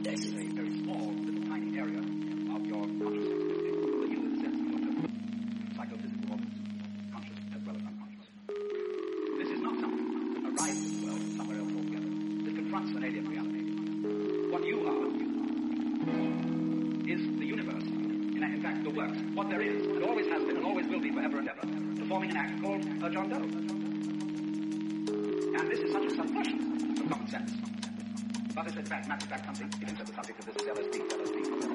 This is a very small, little tiny area of your consciousness. The you in the sense of your psychophysical organs, conscious as well as unconscious. This is not something that arises in the world somewhere else altogether. This confronts an alien reality. What you are is the universe. In fact, the works, what there is, and always has been, and always will be forever and ever, performing an act called John Doe. And this is such a subversion of common sense. But as a fact, matter of fact, something, it is the subject of this LSD.